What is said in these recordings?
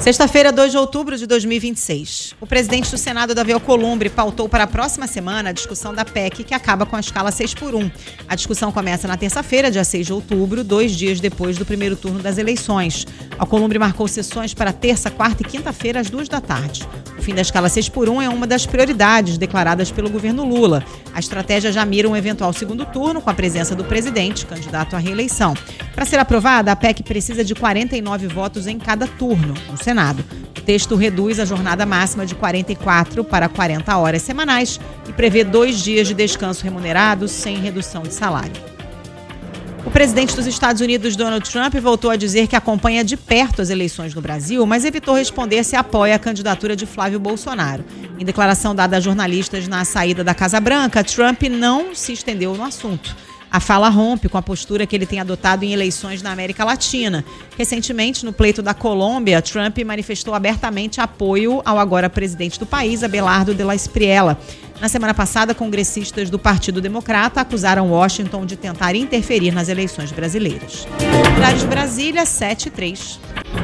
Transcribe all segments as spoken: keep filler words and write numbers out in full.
Sexta-feira, dois de outubro de dois mil e vinte e seis. O presidente do Senado, Davi Alcolumbre, pautou para a próxima semana a discussão da P E C que acaba com a escala seis por um. A discussão começa na terça-feira, dia seis de outubro, dois dias depois do primeiro turno das eleições. Alcolumbre marcou sessões para terça, quarta e quinta-feira, às duas da tarde. O fim da escala seis por um é uma das prioridades declaradas pelo governo Lula. A estratégia já mira um eventual segundo turno com a presença do presidente, candidato à reeleição. Para ser aprovada, a P E C precisa de quarenta e nove votos em cada turno no Senado. O texto reduz a jornada máxima de quarenta e quatro para quarenta horas semanais e prevê dois dias de descanso remunerado sem redução de salário. O presidente dos Estados Unidos, Donald Trump, voltou a dizer que acompanha de perto as eleições no Brasil, mas evitou responder se apoia a candidatura de Flávio Bolsonaro. Em declaração dada a jornalistas na saída da Casa Branca, Trump não se estendeu no assunto. A fala rompe com a postura que ele tem adotado em eleições na América Latina. Recentemente, no pleito da Colômbia, Trump manifestou abertamente apoio ao agora presidente do país, Abelardo de la Espriella. Na semana passada, congressistas do Partido Democrata acusaram Washington de tentar interferir nas eleições brasileiras. Horário de Brasília, sete e três.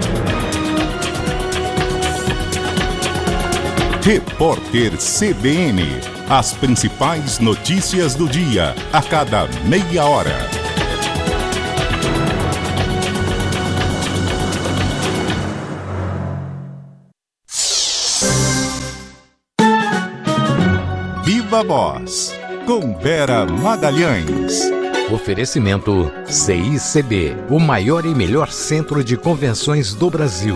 Repórter C B N. As principais notícias do dia, a cada meia hora. Viva Voz, com Vera Magalhães. Oferecimento C I C B, o maior e melhor centro de convenções do Brasil.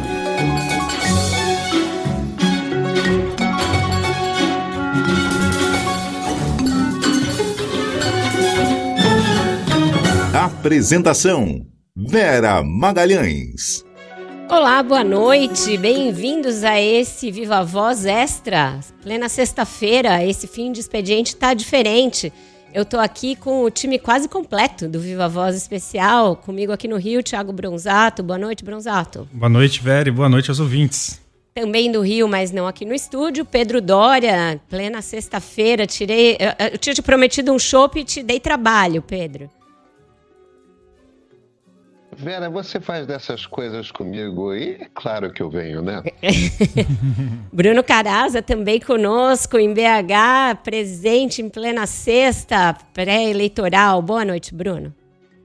Apresentação: Vera Magalhães. Olá, boa noite, bem-vindos a esse Viva Voz Extra. Plena sexta-feira, esse fim de expediente tá diferente. Eu tô aqui com o time quase completo do Viva Voz Especial. Comigo aqui no Rio, Thiago Bronzato. Boa noite, Bronzato. Boa noite, Vera, e boa noite aos ouvintes. Também do Rio, mas não aqui no estúdio, Pedro Dória. Plena sexta-feira, tirei... Eu tinha te prometido um chopp e te dei trabalho, Pedro. Vera, você faz dessas coisas comigo e é claro que eu venho, né? Bruno Caraza também conosco em B H, presente em plena sexta, pré-eleitoral. Boa noite, Bruno.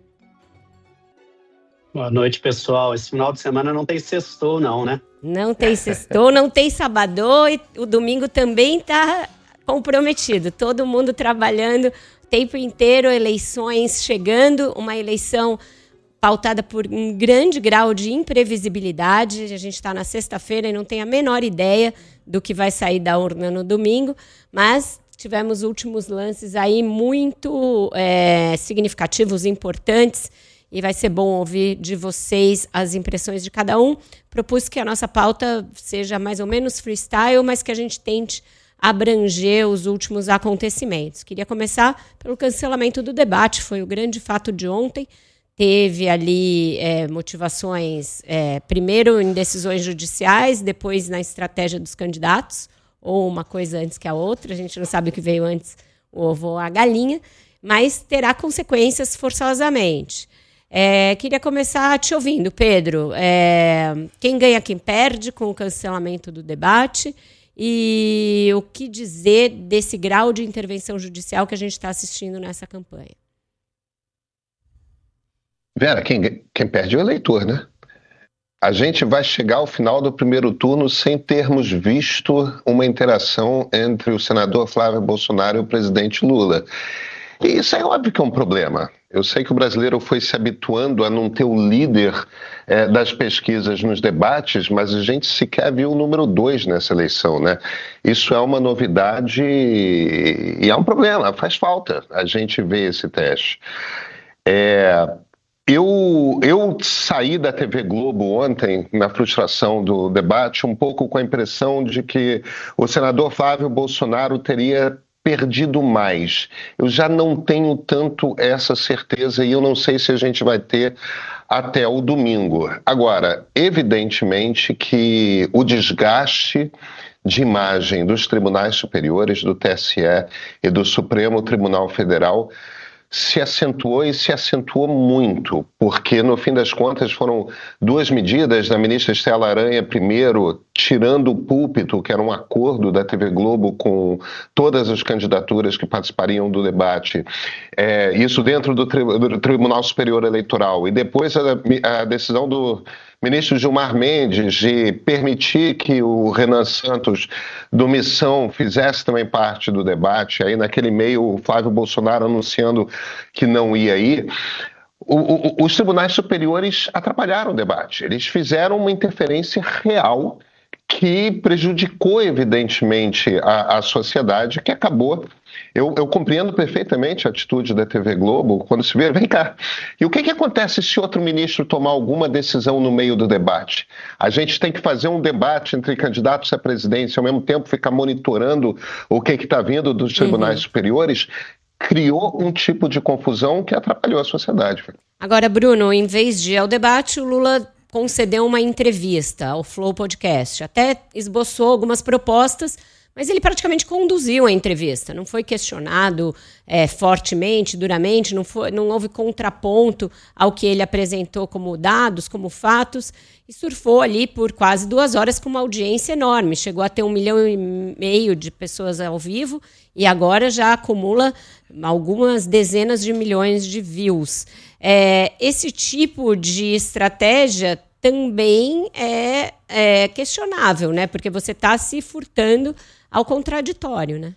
Boa noite, pessoal. Esse final de semana não tem sextou, não, né? Não tem sextou, não tem sabadô e o domingo também está comprometido. Todo mundo trabalhando o tempo inteiro, eleições chegando, uma eleição pautada por um grande grau de imprevisibilidade. A gente está na sexta-feira e não tem a menor ideia do que vai sair da urna no domingo, mas tivemos últimos lances aí muito é, significativos, importantes, e vai ser bom ouvir de vocês as impressões de cada um. Propus que a nossa pauta seja mais ou menos freestyle, mas que a gente tente abranger os últimos acontecimentos. Queria começar pelo cancelamento do debate, foi o grande fato de ontem. Teve ali é, motivações, é, primeiro em decisões judiciais, depois na estratégia dos candidatos, ou uma coisa antes que a outra, a gente não sabe o que veio antes, o ovo ou a galinha, mas terá consequências forçosamente. É, queria começar te ouvindo, Pedro. É, quem ganha, quem perde com o cancelamento do debate e o que dizer desse grau de intervenção judicial que a gente está assistindo nessa campanha? Vera, quem, quem perde é o eleitor, né? A gente vai chegar ao final do primeiro turno sem termos visto uma interação entre o senador Flávio Bolsonaro e o presidente Lula. E isso é óbvio que é um problema. Eu sei que o brasileiro foi se habituando a não ter o líder é, das pesquisas nos debates, mas a gente sequer viu o número dois nessa eleição, né? Isso é uma novidade e é um problema, faz falta a gente ver esse teste. É... Eu, eu saí da T V Globo ontem, na frustração do debate, um pouco com a impressão de que o senador Flávio Bolsonaro teria perdido mais. Eu já não tenho tanto essa certeza e eu não sei se a gente vai ter até o domingo. Agora, evidentemente que o desgaste de imagem dos tribunais superiores, do T S E e do Supremo Tribunal Federal, se acentuou e se acentuou muito, porque no fim das contas foram duas medidas da ministra Estela Aranha, primeiro tirando o púlpito, que era um acordo da T V Globo com todas as candidaturas que participariam do debate, é, isso dentro do, tri- do Tribunal Superior Eleitoral, e depois a, a decisão do ministro Gilmar Mendes de permitir que o Renan Santos do Missão fizesse também parte do debate, aí naquele meio o Flávio Bolsonaro anunciando que não ia ir. O, o, os tribunais superiores atrapalharam o debate, eles fizeram uma interferência real que prejudicou evidentemente a, a sociedade, que acabou. Eu, eu compreendo perfeitamente a atitude da T V Globo quando se vê, vem cá, e o que, que acontece se outro ministro tomar alguma decisão no meio do debate? A gente tem que fazer um debate entre candidatos à presidência, ao mesmo tempo ficar monitorando o que está vindo dos tribunais uhum. superiores, criou um tipo de confusão que atrapalhou a sociedade. Agora, Bruno, em vez de ir ao debate, o Lula concedeu uma entrevista ao Flow Podcast, até esboçou algumas propostas, mas ele praticamente conduziu a entrevista, não foi questionado é, fortemente, duramente, não, foi, não houve contraponto ao que ele apresentou como dados, como fatos, e surfou ali por quase duas horas com uma audiência enorme, chegou a ter um milhão e meio de pessoas ao vivo e agora já acumula algumas dezenas de milhões de views. É, esse tipo de estratégia também é, é questionável, né? Porque você está se furtando ao contraditório, né?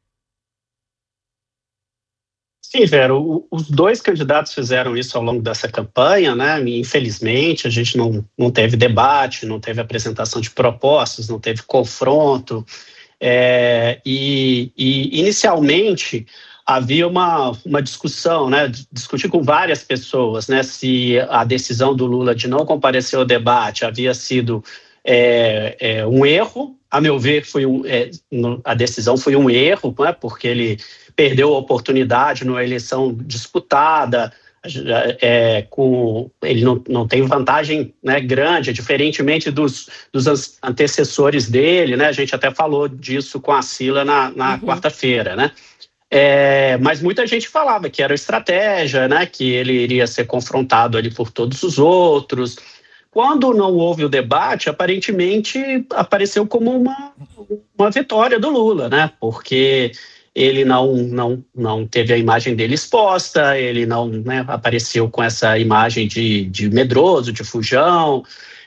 Sim, Vero, os dois candidatos fizeram isso ao longo dessa campanha, né? Infelizmente, a gente não, não teve debate, não teve apresentação de propostas, não teve confronto. É, e, e, inicialmente, havia uma, uma discussão, né? Discutir com várias pessoas, né? Se a decisão do Lula de não comparecer ao debate havia sido é, é, um erro. A meu ver, foi um, é, a decisão foi um erro, né? Porque ele perdeu a oportunidade numa eleição disputada, é, com, ele não, não tem vantagem, né, grande, diferentemente dos, dos antecessores dele, né? A gente até falou disso com a Cila na, na uhum. quarta-feira, né? É, mas muita gente falava que era estratégia, né? Que ele iria ser confrontado ali por todos os outros. Quando não houve o debate, aparentemente apareceu como uma, uma vitória do Lula, né? Porque ele não, não, não teve a imagem dele exposta, ele não, né, apareceu com essa imagem de, de medroso, de fujão.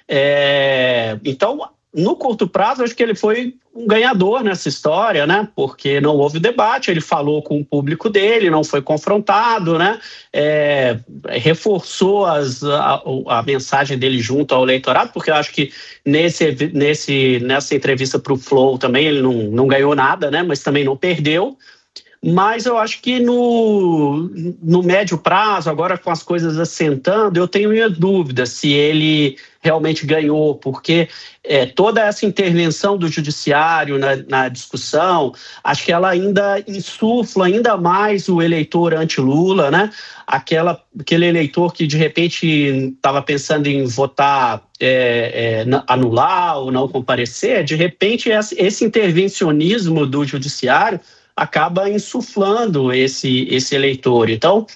É, então, no curto prazo, acho que ele foi um ganhador nessa história, né? Porque não houve debate, ele falou com o público dele, não foi confrontado, né? É, reforçou as, a, a mensagem dele junto ao eleitorado, porque eu acho que nesse, nesse, nessa entrevista para o Flow também ele não, não ganhou nada, né? Mas também não perdeu. Mas eu acho que no, no médio prazo, agora com as coisas assentando, eu tenho minha dúvida se ele realmente ganhou, porque é, toda essa intervenção do judiciário na, na discussão, acho que ela ainda insufla ainda mais o eleitor anti-Lula, né? Aquela, aquele eleitor que de repente estava pensando em votar, é, é, anular ou não comparecer, de repente esse, esse intervencionismo do judiciário acaba insuflando esse, esse eleitor. Então,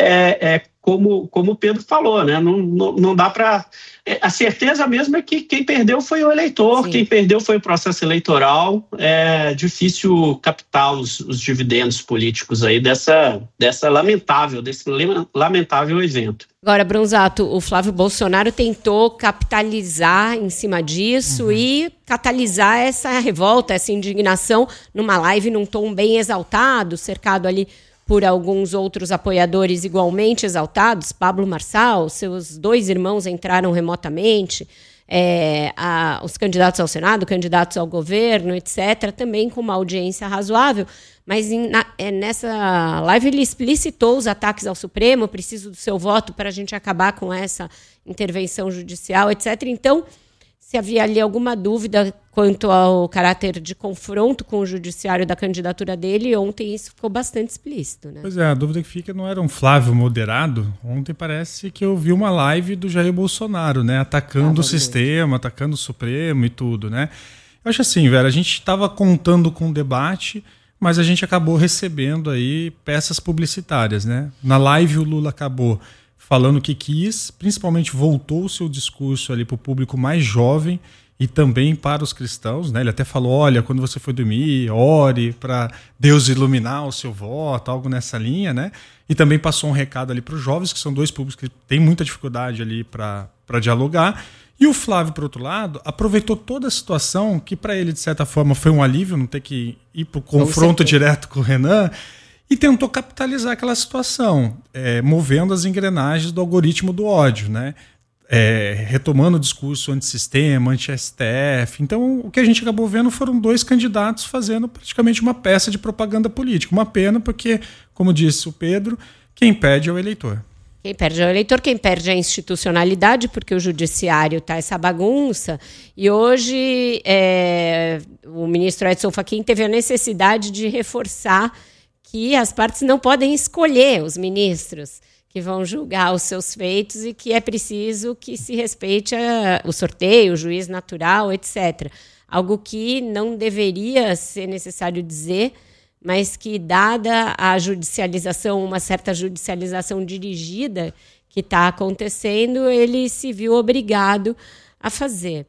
é, é como, como o Pedro falou, né? Não, não, não dá para... A certeza mesmo é que quem perdeu foi o eleitor, Sim. quem perdeu foi o processo eleitoral. É difícil captar os, os dividendos políticos aí dessa, dessa lamentável, desse lamentável evento. Agora, Bronzato, o Flávio Bolsonaro tentou capitalizar em cima disso uhum. e catalisar essa revolta, essa indignação numa live num tom bem exaltado, cercado ali por alguns outros apoiadores igualmente exaltados. Pablo Marçal, seus dois irmãos entraram remotamente, é, a, os candidatos ao Senado, candidatos ao governo, etcétera, também com uma audiência razoável. Mas em, na, é, nessa live ele explicitou os ataques ao Supremo, preciso do seu voto para a gente acabar com essa intervenção judicial, etcétera. Então, se havia ali alguma dúvida quanto ao caráter de confronto com o judiciário da candidatura dele, ontem isso ficou bastante explícito, né? Pois é, a dúvida que fica não era um Flávio moderado. Ontem parece que eu vi uma live do Jair Bolsonaro, né? Atacando ah, o sistema, atacando o Supremo e tudo, né? Eu acho assim, velho, a gente estava contando com o debate, mas a gente acabou recebendo aí peças publicitárias, né? Na live o Lula acabou falando o que quis, principalmente voltou o seu discurso ali para o público mais jovem e também para os cristãos, né? Ele até falou, olha, quando você for dormir, ore para Deus iluminar o seu voto, algo nessa linha, né? E também passou um recado ali para os jovens, que são dois públicos que têm muita dificuldade ali para para dialogar. E o Flávio, por outro lado, aproveitou toda a situação, que para ele, de certa forma, foi um alívio não ter que ir para o confronto direto com o Renan, e tentou capitalizar aquela situação, é, movendo as engrenagens do algoritmo do ódio, né? É, retomando o discurso antissistema, anti-S T F. Então, o que a gente acabou vendo foram dois candidatos fazendo praticamente uma peça de propaganda política. Uma pena, porque, como disse o Pedro, quem perde é o eleitor. Quem perde é o eleitor, quem perde é a institucionalidade, porque o judiciário está essa bagunça. E hoje é, o ministro Edson Fachin teve a necessidade de reforçar que as partes não podem escolher os ministros que vão julgar os seus feitos e que é preciso que se respeite a, o sorteio, o juiz natural, etcétera. Algo que não deveria ser necessário dizer, mas que, dada a judicialização, uma certa judicialização dirigida que está acontecendo, ele se viu obrigado a fazer.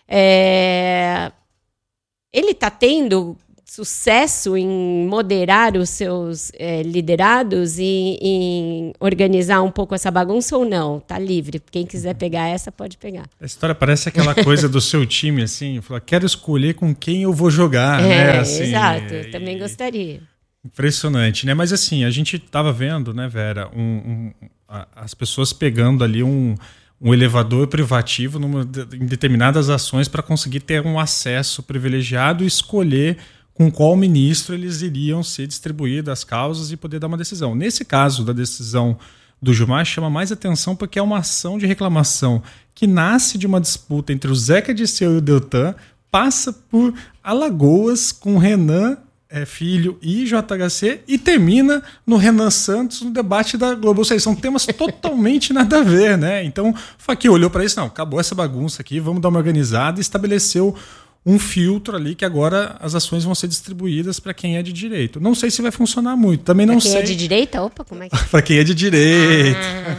É... Ele está tendo sucesso em moderar os seus é, liderados e em organizar um pouco essa bagunça ou não? Tá livre. Quem quiser pegar essa, pode pegar. A história parece aquela coisa do seu time, assim, falar, quero escolher com quem eu vou jogar, é, né? Assim, exato, e... também gostaria. Impressionante, né? Mas assim, a gente estava vendo, né, Vera, um, um, a, as pessoas pegando ali um, um elevador privativo numa, em determinadas ações para conseguir ter um acesso privilegiado e escolher com qual ministro eles iriam ser distribuídas as causas e poder dar uma decisão. Nesse caso da decisão do Gilmar, chama mais atenção porque é uma ação de reclamação que nasce de uma disputa entre o Zeca Dirceu e o Deltan, passa por Alagoas com Renan é, Filho e J H C e termina no Renan Santos no debate da Globo. Ou seja, são temas totalmente nada a ver, né? Então o Fachin olhou para isso, não, acabou essa bagunça aqui, vamos dar uma organizada, e estabeleceu um filtro ali que agora as ações vão ser distribuídas para quem é de direito. Não sei se vai funcionar muito, também não sei. Para quem é de direita? Opa, como é que... Para quem é de direita.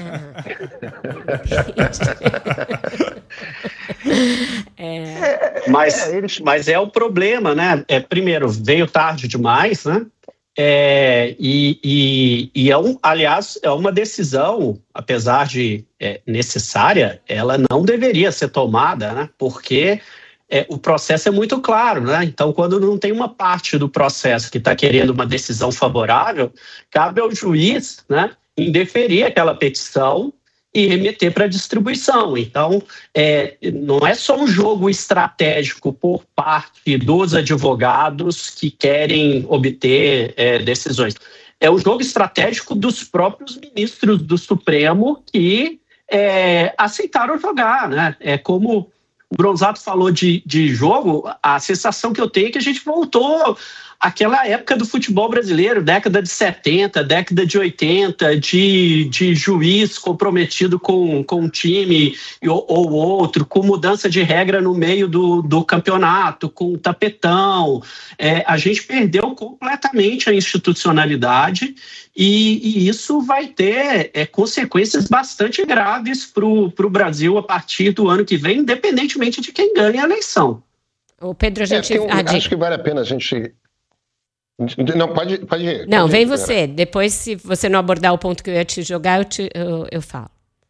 Ah. é. Mas, mas é o problema, né? É, primeiro, veio tarde demais, né? É, e e, e é um, aliás, é uma decisão, apesar de é, necessária, ela não deveria ser tomada, né? Porque É, o processo é muito claro, né? Então, quando não tem uma parte do processo que está querendo uma decisão favorável, cabe ao juiz, né, indeferir aquela petição e remeter para distribuição. Então, é, não é só um jogo estratégico por parte dos advogados que querem obter é, decisões. É um jogo estratégico dos próprios ministros do Supremo que é, aceitaram jogar, né? É como o Bronzato falou de, de jogo, a sensação que eu tenho é que a gente voltou àquela época do futebol brasileiro, década de setenta, década de oitenta, de, de juiz comprometido com, com um time ou, ou outro, com mudança de regra no meio do, do campeonato, com tapetão. É, a gente perdeu completamente a institucionalidade e, e isso vai ter é, consequências bastante graves para o Brasil a partir do ano que vem, independentemente de quem ganha a eleição. O Pedro, a gente... É, um, ah, acho que vale a pena a gente... Não, pode, pode ir. Não, pode vem ir, você. cara. Depois, se você não abordar o ponto que eu ia te jogar, eu, te, eu, eu falo.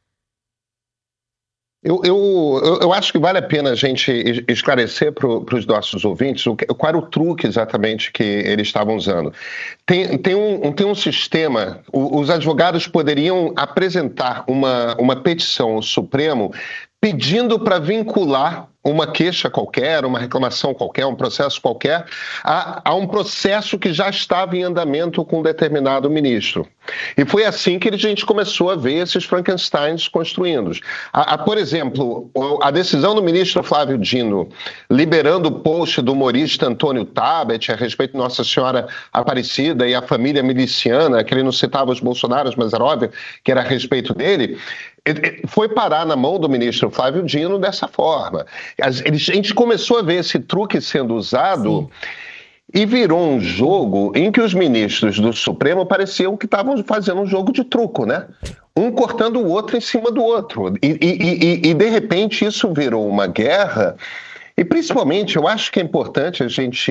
Eu, eu, eu acho que vale a pena a gente esclarecer para os nossos ouvintes o que, qual era o truque exatamente que eles estavam usando. Tem, tem, um, tem um sistema, os advogados poderiam apresentar uma, uma petição ao Supremo pedindo para vincular uma queixa qualquer, uma reclamação qualquer, um processo qualquer, a, a um processo que já estava em andamento com um determinado ministro. E foi assim que a gente começou a ver esses Frankensteins construídos. A, a, por exemplo, a decisão do ministro Flávio Dino liberando o post do humorista Antônio Tabet a respeito de Nossa Senhora Aparecida e a família miliciana, que ele não citava os bolsonaros, mas era óbvio que era a respeito dele, foi parar na mão do ministro Flávio Dino dessa forma. A gente começou a ver esse truque sendo usado. Sim. E virou um jogo em que os ministros do Supremo pareciam que estavam fazendo um jogo de truco, né? Um cortando o outro em cima do outro. E, e, e, e de repente, isso virou uma guerra. E, principalmente, eu acho que é importante a gente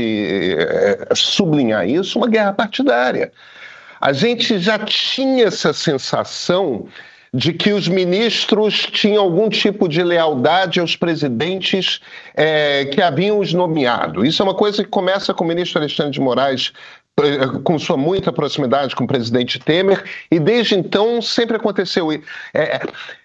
é, sublinhar isso, uma guerra partidária. A gente já tinha essa sensação de que os ministros tinham algum tipo de lealdade aos presidentes é, que haviam os nomeado. Isso é uma coisa que começa com o ministro Alexandre de Moraes, com sua muita proximidade com o presidente Temer, e desde então sempre aconteceu. É,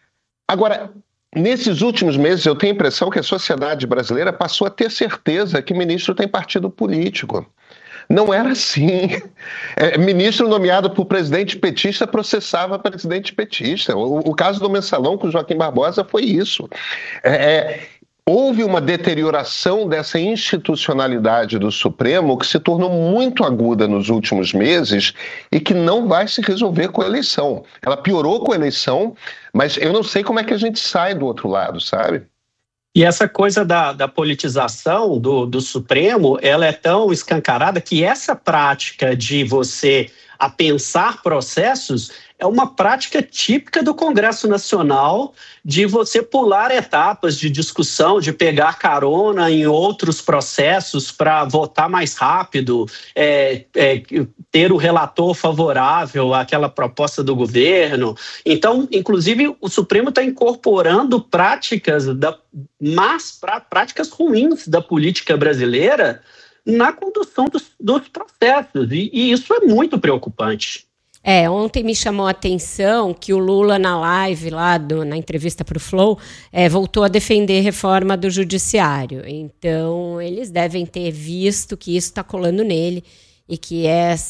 agora, nesses últimos meses, eu tenho a impressão que a sociedade brasileira passou a ter certeza que ministro tem partido político. Não era assim. É, ministro nomeado por presidente petista processava presidente petista. O, o caso do Mensalão com Joaquim Barbosa foi isso. É, é, houve uma deterioração dessa institucionalidade do Supremo que se tornou muito aguda nos últimos meses e que não vai se resolver com a eleição. Ela piorou com a eleição, mas eu não sei como é que a gente sai do outro lado, sabe? E essa coisa da, da politização do, do Supremo, ela é tão escancarada que essa prática de você apensar processos é uma prática típica do Congresso Nacional, de você pular etapas de discussão, de pegar carona em outros processos para votar mais rápido, é, é, ter o relator favorável àquela proposta do governo. Então, inclusive, o Supremo está incorporando práticas, da, mas pra, práticas ruins da política brasileira na condução dos, dos processos, e, e isso é muito preocupante. É, ontem me chamou a atenção que o Lula, na live, lá do, na entrevista para o Flow, é, voltou a defender reforma do judiciário. Então, eles devem ter visto que isso está colando nele e que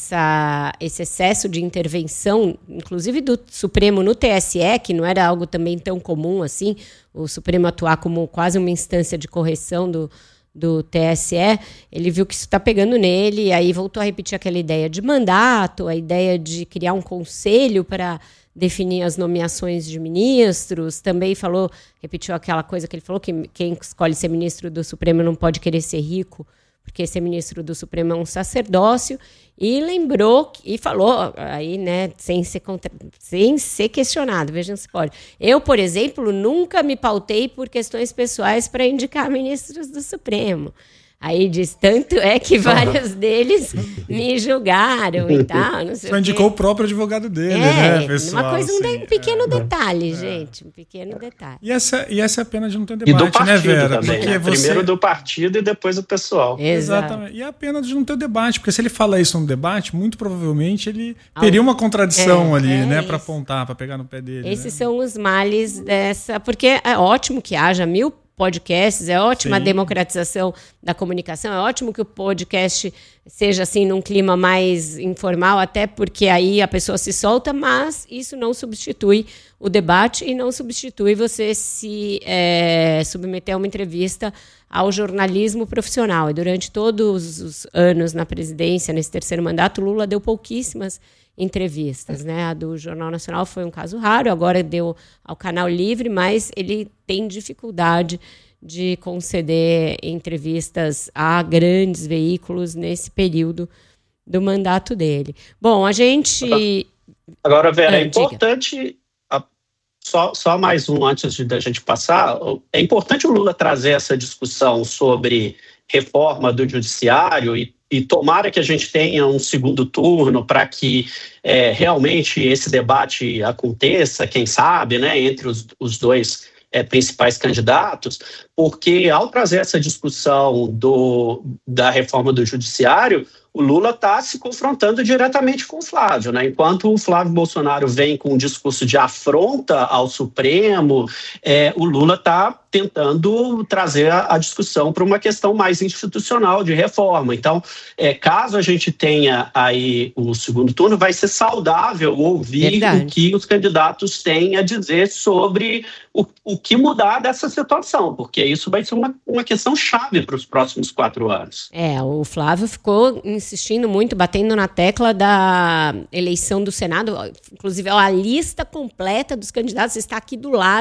essa, esse excesso de intervenção, inclusive do Supremo no T S E, que não era algo também tão comum assim, o Supremo atuar como quase uma instância de correção do do T S E, ele viu que isso está pegando nele, e aí voltou a repetir aquela ideia de mandato, a ideia de criar um conselho para definir as nomeações de ministros, também falou, repetiu aquela coisa que ele falou, que quem escolhe ser ministro do Supremo não pode querer ser rico, porque ser ministro do Supremo é um sacerdócio, e lembrou, e falou, aí, né, sem ser, contra, sem ser questionado, vejam se pode. Eu, por exemplo, nunca me pautei por questões pessoais para indicar ministros do Supremo. Aí diz, tanto é que vários deles me julgaram e tal, não sei. Só indicou o próprio advogado dele, é, né, pessoal? Uma coisa, um, assim, de, um pequeno é, detalhe, é. gente, um pequeno detalhe. E essa, e essa é a pena de não ter debate, e do partido, né, Vera? Também, porque né? você... Primeiro do partido e depois do pessoal. Exato. Exatamente. E é a pena de não ter debate, porque se ele fala isso no debate, muito provavelmente ele teria uma contradição é, ali, é né, isso. para apontar, para pegar no pé dele. Esses né? são os males dessa... Porque é ótimo que haja mil podcasts, é ótima a democratização da comunicação, é ótimo que o podcast seja assim num clima mais informal, até porque aí a pessoa se solta, mas isso não substitui o debate e não substitui você se é, submeter a uma entrevista ao jornalismo profissional. E durante todos os anos na presidência, nesse terceiro mandato, Lula deu pouquíssimas entrevistas, né? A do Jornal Nacional foi um caso raro, agora deu ao Canal Livre, mas ele tem dificuldade de conceder entrevistas a grandes veículos nesse período do mandato dele. Bom, a gente... Agora, Vera, ah, é importante... A, só, só mais um antes de da gente passar. É importante o Lula trazer essa discussão sobre reforma do judiciário e E tomara que a gente tenha um segundo turno para que é, realmente esse debate aconteça, quem sabe, né, entre os, os dois é, principais candidatos, porque ao trazer essa discussão do, da reforma do judiciário, o Lula está se confrontando diretamente com o Flávio, né? Enquanto o Flávio Bolsonaro vem com um discurso de afronta ao Supremo, é, o Lula está tentando trazer a, a discussão para uma questão mais institucional de reforma. Então, é, caso a gente tenha aí o segundo turno, vai ser saudável ouvir Verdade. o que os candidatos têm a dizer sobre o, o que mudar dessa situação, porque isso vai ser uma, uma questão chave para os próximos quatro anos. É, o Flávio ficou insistindo muito, batendo na tecla da eleição do Senado, inclusive a lista completa dos candidatos está aqui do lado.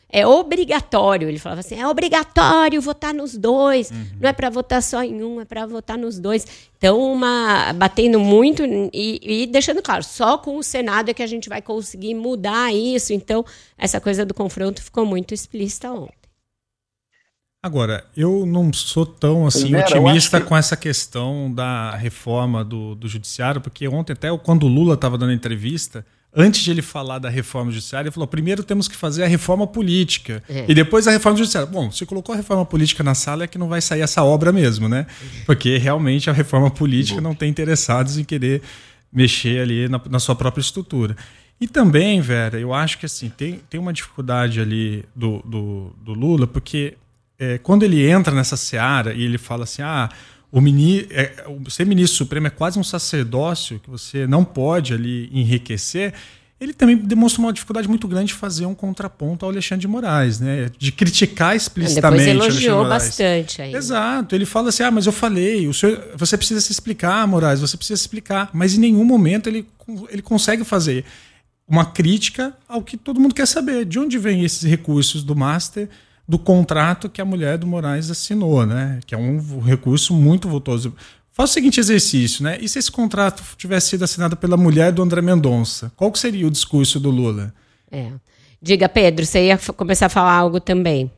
é obrigatório. Ele falava assim, é obrigatório votar nos dois. Uhum. Não é para votar só em um, é para votar nos dois. Então, uma, batendo muito e, e deixando claro, só com o Senado é que a gente vai conseguir mudar isso. Então, essa coisa do confronto ficou muito explícita ontem. Agora, eu não sou tão assim, Vera, otimista que... com essa questão da reforma do, do judiciário, porque ontem, até quando o Lula estava dando a entrevista, antes de ele falar da reforma judiciária, ele falou, primeiro temos que fazer a reforma política, é. e depois a reforma judiciária. Bom, se colocou a reforma política na sala, é que não vai sair essa obra mesmo, né? Porque realmente a reforma política não tem interessados em querer mexer ali na, na sua própria estrutura. E também, Vera, eu acho que assim, tem, tem uma dificuldade ali do, do, do Lula, porque é, quando ele entra nessa seara e ele fala assim, ah, o mini, é, ser ministro supremo é quase um sacerdócio que você não pode ali enriquecer, ele também demonstra uma dificuldade muito grande de fazer um contraponto ao Alexandre de Moraes, né? De criticar explicitamente. Depois elogiou bastante aí. Exato, ele fala assim, ah, mas eu falei, o senhor, você precisa se explicar, Moraes, você precisa se explicar, mas em nenhum momento ele, ele consegue fazer uma crítica ao que todo mundo quer saber, de onde vêm esses recursos do Master, do contrato que a mulher do Moraes assinou, né? Que é um recurso muito vultoso. Faz o seguinte exercício, né? E se esse contrato tivesse sido assinado pela mulher do André Mendonça? Qual que seria o discurso do Lula? É. Diga, Pedro, você ia começar a falar algo também.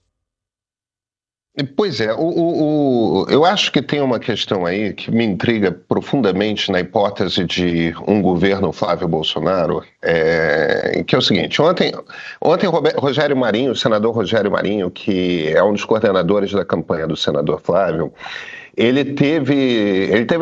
Pois é, o, o, o, eu acho que tem uma questão aí que me intriga profundamente na hipótese de um governo Flávio Bolsonaro, é, que é o seguinte, ontem, ontem Rogério Marinho, o senador Rogério Marinho, que é um dos coordenadores da campanha do senador Flávio, ele teve, ele teve